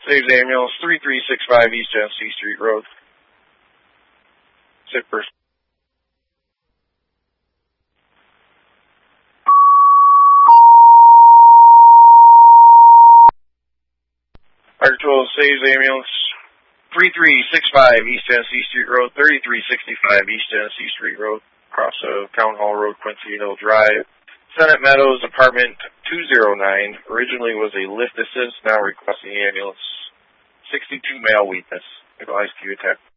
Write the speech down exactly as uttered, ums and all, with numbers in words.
Saves ambulance, three three six five East Genesee Street Road. Sick person. Fire patrol saves ambulance, three three six five East Genesee Street Road, thirty-three sixty-five East Genesee Street Road, across of Town Hall Road, Quincy Hill Drive. Senate Meadows, apartment two oh nine, originally was a lift assist, now requesting ambulance. sixty-two male weakness. Advised Q attack.